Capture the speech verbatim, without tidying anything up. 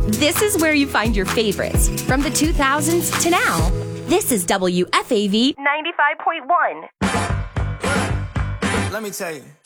This is where you find your favorites from the two thousands to now. This is W F A V ninety-five point one. Let me tell you.